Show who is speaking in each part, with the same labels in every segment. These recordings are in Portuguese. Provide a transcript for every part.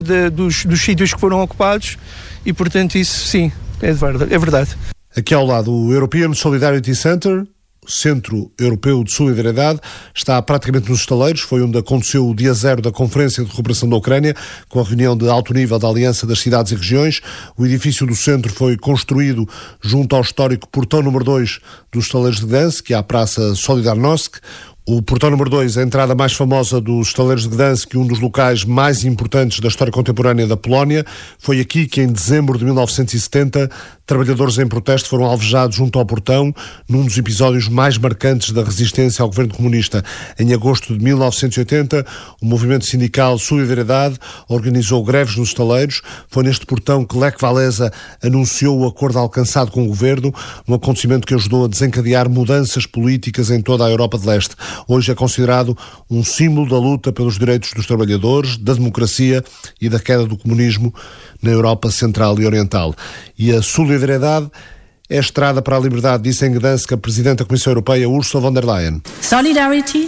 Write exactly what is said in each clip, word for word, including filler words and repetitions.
Speaker 1: de, dos, dos sítios que foram ocupados e, portanto, isso sim, é verdade. É verdade.
Speaker 2: Aqui ao lado, o European Solidarity Center, Centro Europeu de Solidariedade, está praticamente nos estaleiros. Foi onde aconteceu o dia zero da Conferência de Recuperação da Ucrânia, com a reunião de alto nível da Aliança das Cidades e Regiões. O edifício do centro foi construído junto ao histórico portão número dois dos estaleiros de Gdansk, que é a Praça Solidarnosc. O portão número dois, a entrada mais famosa dos estaleiros de Gdansk e um dos locais mais importantes da história contemporânea da Polónia. Foi aqui que, em dezembro de mil novecentos e setenta, trabalhadores em protesto foram alvejados junto ao portão, num dos episódios mais marcantes da resistência ao governo comunista. Em agosto de mil novecentos e oitenta, o movimento sindical Solidariedade organizou greves nos estaleiros. Foi neste portão que Lech Walesa anunciou o acordo alcançado com o governo, um acontecimento que ajudou a desencadear mudanças políticas em toda a Europa de Leste. Hoje é considerado um símbolo da luta pelos direitos dos trabalhadores, da democracia e da queda do comunismo na Europa Central e Oriental. E a solidariedade é a estrada para a liberdade, disse em Gdansk a Presidente da Comissão Europeia, Ursula von der Leyen.
Speaker 3: Solidarity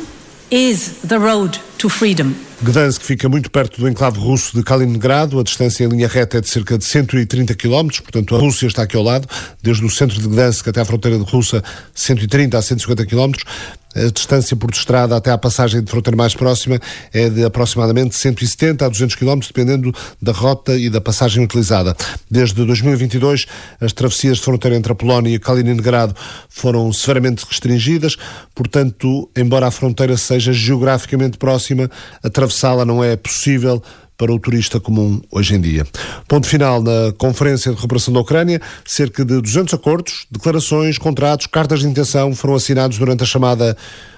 Speaker 3: is the road to freedom.
Speaker 2: Gdansk fica muito perto do enclave russo de Kaliningrado. A distância em linha reta é de cerca de cento e trinta quilómetros, portanto a Rússia está aqui ao lado, desde o centro de Gdansk até à fronteira de Rússia, cento e trinta a cento e cinquenta quilómetros. A distância por estrada até à passagem de fronteira mais próxima é de aproximadamente cento e setenta a duzentos quilómetros, dependendo da rota e da passagem utilizada. Desde dois mil e vinte e dois, as travessias de fronteira entre a Polónia e Kaliningrado foram severamente restringidas, portanto, embora a fronteira seja geograficamente próxima, atravessá-la não é possível para o turista comum hoje em dia. Ponto final na Conferência de Recuperação da Ucrânia. Cerca de duzentos acordos, declarações, contratos, cartas de intenção foram assinados durante a chamada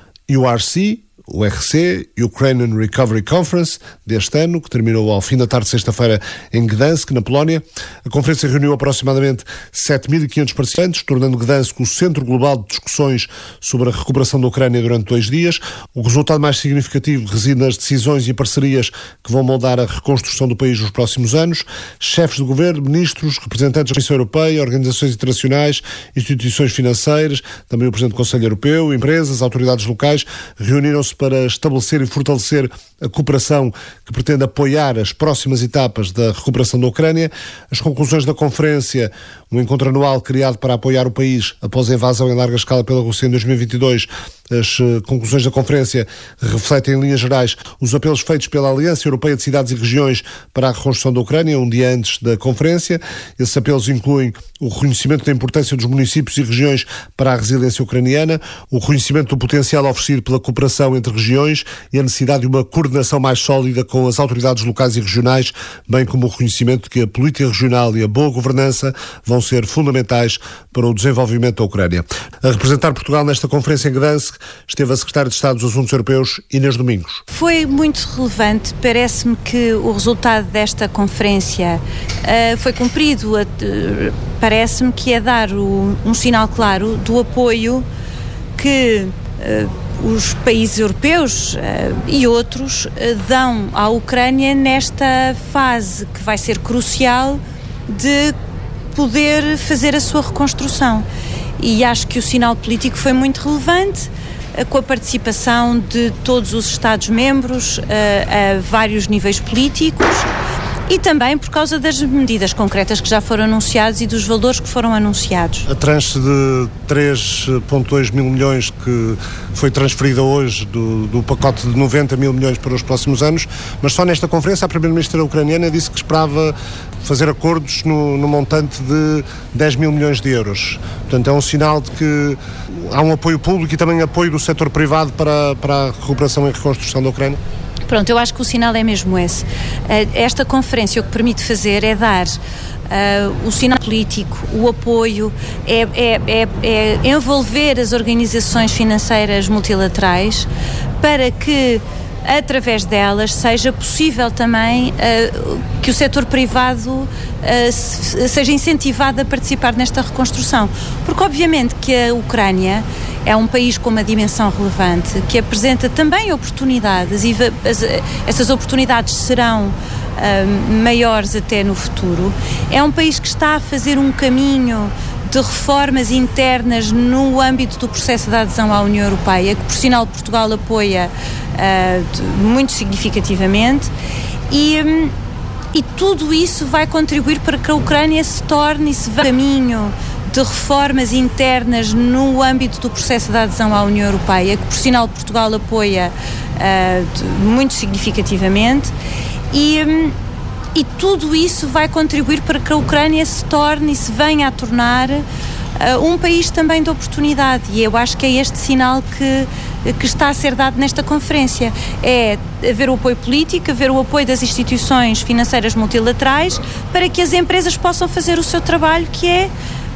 Speaker 2: U R C, o R C, Ukrainian Recovery Conference, deste ano, que terminou ao fim da tarde de sexta-feira em Gdansk, na Polónia. A conferência reuniu aproximadamente sete mil e quinhentos participantes, tornando Gdansk o centro global de discussões sobre a recuperação da Ucrânia durante dois dias. O resultado mais significativo reside nas decisões e parcerias que vão moldar a reconstrução do país nos próximos anos. Chefes de governo, ministros, representantes da Comissão Europeia, organizações internacionais, instituições financeiras, também o Presidente do Conselho Europeu, empresas, autoridades locais, reuniram-se para estabelecer e fortalecer a cooperação que pretende apoiar as próximas etapas da recuperação da Ucrânia. As conclusões da conferência, um encontro anual criado para apoiar o país após a invasão em larga escala pela Rússia em dois mil e vinte e dois, as conclusões da conferência refletem em linhas gerais os apelos feitos pela Aliança Europeia de Cidades e Regiões para a reconstrução da Ucrânia, um dia antes da conferência. Esses apelos incluem o reconhecimento da importância dos municípios e regiões para a resiliência ucraniana, o reconhecimento do potencial oferecido pela cooperação entre regiões e a necessidade de uma coordenação mais sólida com as autoridades locais e regionais, bem como o reconhecimento de que a política regional e a boa governança vão ser fundamentais para o desenvolvimento da Ucrânia. A representar Portugal nesta conferência em Gdansk esteve a Secretária de Estado dos Assuntos Europeus, Inês Domingos.
Speaker 4: Foi muito relevante, parece-me que o resultado desta conferência uh, foi cumprido, uh, parece-me que é dar o, um sinal claro do apoio que uh, os países europeus uh, e outros uh, dão à Ucrânia nesta fase que vai ser crucial de poder fazer a sua reconstrução. E acho que o sinal político foi muito relevante, com a participação de todos os Estados-membros a, a vários níveis políticos e também por causa das medidas concretas que já foram anunciadas e dos valores que foram anunciados.
Speaker 2: A tranche de três vírgula dois mil milhões que foi transferida hoje do, do pacote de noventa mil milhões para os próximos anos, mas só nesta conferência a Primeira-Ministra ucraniana disse que esperava fazer acordos no, no montante de dez mil milhões de euros. Portanto, é um sinal de que há um apoio público e também apoio do setor privado para, para a recuperação e reconstrução da Ucrânia.
Speaker 4: Pronto, eu acho que o sinal é mesmo esse. Esta conferência o que permite fazer é dar uh, o sinal político, o apoio, é, é, é, é envolver as organizações financeiras multilaterais para que, através delas, seja possível também uh, que o setor privado uh, se, seja incentivado a participar nesta reconstrução. Porque, obviamente, que a Ucrânia é um país com uma dimensão relevante, que apresenta também oportunidades e as, essas oportunidades serão uh, maiores até no futuro. É um país que está a fazer um caminho de reformas internas no âmbito do processo de adesão à União Europeia, que, por sinal, Portugal apoia uh, de, muito significativamente, e, um, e tudo isso vai contribuir para que a Ucrânia se torne e se vá caminho de reformas internas no âmbito do processo de adesão à União Europeia, que por sinal Portugal apoia uh, de, muito significativamente, e, um, e tudo isso vai contribuir para que a Ucrânia se torne e se venha a tornar uh, um país também de oportunidade, e eu acho que é este sinal que que está a ser dado nesta conferência. É haver o apoio político, haver o apoio das instituições financeiras multilaterais para que as empresas possam fazer o seu trabalho, que é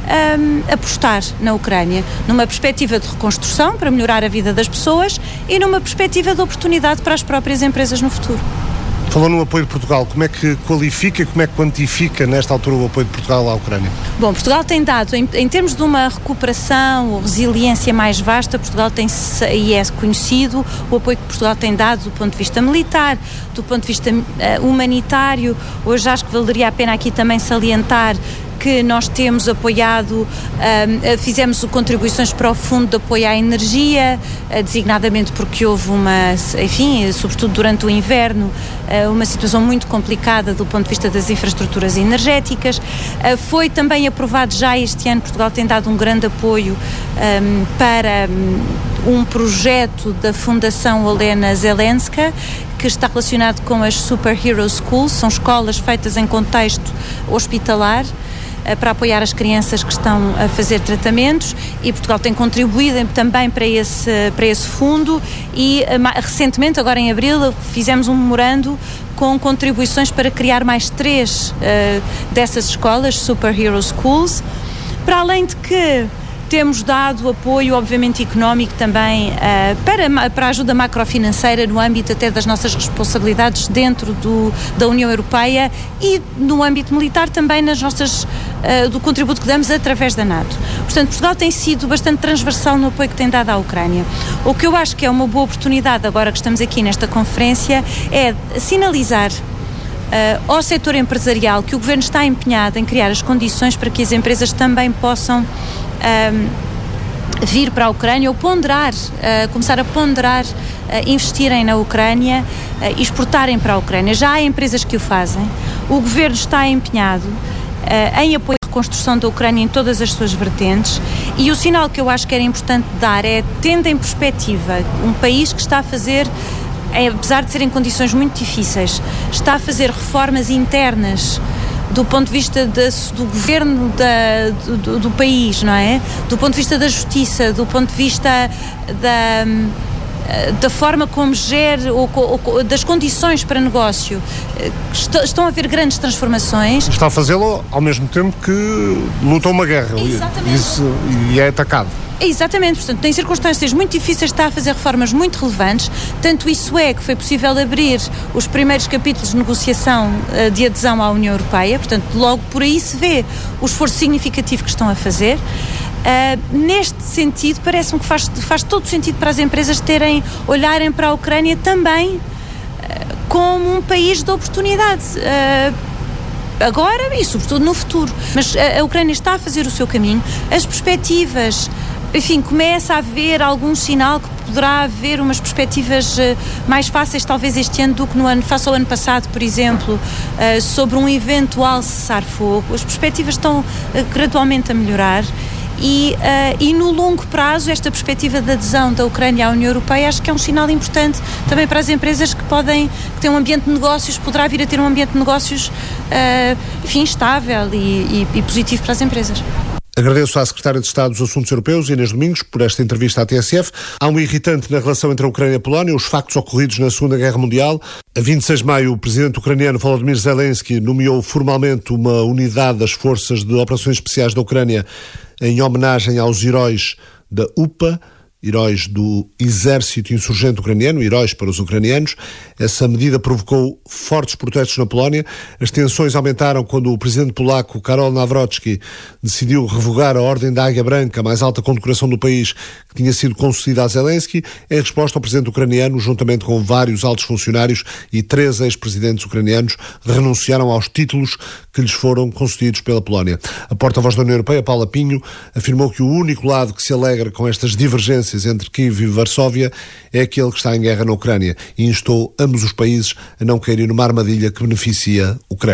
Speaker 4: um, apostar na Ucrânia, numa perspectiva de reconstrução para melhorar a vida das pessoas e numa perspectiva de oportunidade para as próprias empresas no futuro.
Speaker 2: Falou no apoio de Portugal. Como é que qualifica, como é que quantifica nesta altura o apoio de Portugal à Ucrânia?
Speaker 4: Bom, Portugal tem dado, em, em termos de uma recuperação ou resiliência mais vasta, Portugal tem, e é conhecido, o apoio que Portugal tem dado do ponto de vista militar, do ponto de vista uh, humanitário. Hoje acho que valeria a pena aqui também salientar que nós temos apoiado, uh, fizemos contribuições para o Fundo de Apoio à Energia, uh, designadamente porque houve uma, enfim, sobretudo durante o inverno, uh, uma situação muito complicada do ponto de vista das infraestruturas energéticas. Uh, foi também aprovado já este ano, Portugal tem dado um grande apoio um, para um, um projeto da Fundação Olena Zelenska, que está relacionado com as Super Hero Schools, são escolas feitas em contexto hospitalar, para apoiar as crianças que estão a fazer tratamentos, e Portugal tem contribuído também para esse, para esse fundo, e recentemente, agora em abril, fizemos um memorando com contribuições para criar mais três uh, dessas escolas, Super Hero Schools, para além de que temos dado apoio, obviamente, económico também uh, para, para a ajuda macrofinanceira no âmbito até das nossas responsabilidades dentro do, da União Europeia, e no âmbito militar também nas nossas, uh, do contributo que damos através da NATO. Portanto, Portugal tem sido bastante transversal no apoio que tem dado à Ucrânia. O que eu acho que é uma boa oportunidade, agora que estamos aqui nesta conferência, é sinalizar Uh, ao setor empresarial que o Governo está empenhado em criar as condições para que as empresas também possam uh, vir para a Ucrânia, ou ponderar, uh, começar a ponderar, uh, investirem na Ucrânia uh, e exportarem para a Ucrânia. Já há empresas que o fazem. O Governo está empenhado uh, em apoio à reconstrução da Ucrânia em todas as suas vertentes, e o sinal que eu acho que era importante dar é, tendo em perspectiva um país que está a fazer, É, apesar de serem condições muito difíceis, está a fazer reformas internas do ponto de vista de, do governo da, do, do país, não é? Do ponto de vista da justiça, do ponto de vista da, da forma como gera, ou, ou das condições para negócio. Estão a haver grandes transformações.
Speaker 2: Está a fazê-lo ao mesmo tempo que luta uma guerra.
Speaker 4: Exatamente.
Speaker 2: Isso, e é atacado.
Speaker 4: Exatamente, portanto, em circunstâncias muito difíceis está a fazer reformas muito relevantes, tanto isso é que foi possível abrir os primeiros capítulos de negociação uh, de adesão à União Europeia, portanto, logo por aí se vê o esforço significativo que estão a fazer. Uh, neste sentido, parece-me que faz, faz todo sentido para as empresas terem, olharem para a Ucrânia também uh, como um país de oportunidade. Uh, agora e sobretudo no futuro. Mas a, a Ucrânia está a fazer o seu caminho, as perspectivas, enfim, começa a haver algum sinal que poderá haver umas perspectivas uh, mais fáceis talvez este ano do que no ano, face ao ano passado, por exemplo, uh, sobre um eventual cessar-fogo. As perspectivas estão uh, gradualmente a melhorar. E, uh, e no longo prazo, esta perspectiva de adesão da Ucrânia à União Europeia acho que é um sinal importante também para as empresas que podem, que têm um ambiente de negócios, poderá vir a ter um ambiente de negócios uh, enfim, estável e, e, e positivo para as empresas.
Speaker 2: Agradeço à Secretária de Estado dos Assuntos Europeus, Inês Domingos, por esta entrevista à T S F. Há um irritante na relação entre a Ucrânia e a Polónia, os factos ocorridos na Segunda Guerra Mundial. A vinte e seis de maio, o presidente ucraniano Volodymyr Zelensky nomeou formalmente uma unidade das Forças de Operações Especiais da Ucrânia em homenagem aos heróis da U P A, heróis do exército insurgente ucraniano, heróis para os ucranianos. Essa medida provocou fortes protestos na Polónia. As tensões aumentaram quando o presidente polaco Karol Nawrocki decidiu revogar a Ordem da Águia Branca, a mais alta condecoração do país, que tinha sido concedida a Zelensky, em resposta ao presidente ucraniano, juntamente com vários altos funcionários e três ex-presidentes ucranianos, renunciaram aos títulos que lhes foram concedidos pela Polónia. A porta-voz da União Europeia, Paula Pinho, afirmou que o único lado que se alegra com estas divergências entre Kiev e Varsóvia é aquele que está em guerra na Ucrânia, e instou ambos os países a não caírem numa armadilha que beneficia a Ucrânia.